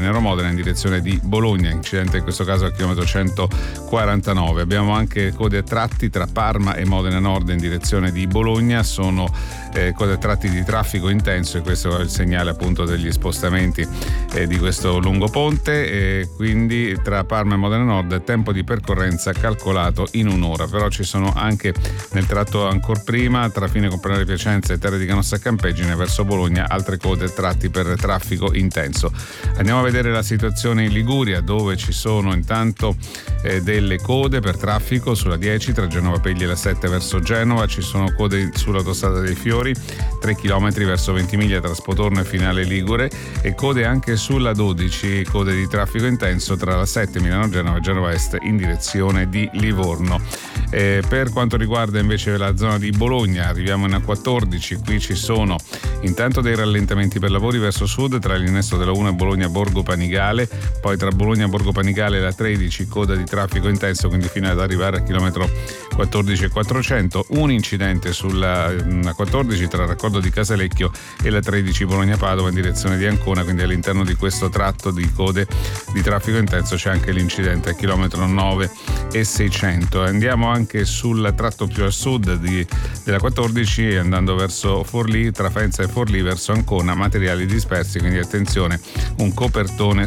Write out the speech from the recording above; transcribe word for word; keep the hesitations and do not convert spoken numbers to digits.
Brennero Modena in direzione di Bologna, incidente in questo caso al chilometro centoquarantanove. Abbiamo anche code a tratti tra Parma e Modena Nord in direzione di Bologna, sono eh, code a tratti di traffico intenso e questo è il segnale appunto degli spostamenti eh, di questo lungo ponte, e quindi tra Parma e Modena Nord tempo di percorrenza calcolato in un'ora. Però ci sono anche nel tratto ancora prima tra Fine Comprenare Piacenza e Terre di Canossa Campeggine verso Bologna altre code e tratti per traffico intenso. Andiamo a vedere la situazione in Liguria, dove ci sono intanto eh, delle code per traffico sulla dieci tra Genova Pegli e la sette verso Genova, ci sono code sull'autostrada dei Fiori tre chilometri verso Ventimiglia tra Spotorno e Finale Ligure, e code anche sulla dodici, code di traffico intenso tra la sette Milano Genova e Genova Est in direzione di Livorno. Eh, per quanto riguarda invece la zona di Bologna, arriviamo in A quattordici, qui ci sono intanto dei rallentamenti per lavori verso sud tra l'innesto della uno e Bologna Borgo Panigale, poi tra Bologna Borgo Panigale e la tredici coda di traffico intenso, quindi fino ad arrivare al chilometro quattordici e quattrocento, un incidente sulla A quattordici tra il raccordo di Casalecchio e la tredici Bologna Padova in direzione di Ancona, quindi all'interno di questo tratto di code di traffico intenso c'è anche l'incidente al chilometro nove e seicento. Andiamo anche sul tratto più a sud di, della quattordici, andando verso Forlì, tra Faenza e Forlì verso Ancona, materiali dispersi, quindi attenzione, un copertone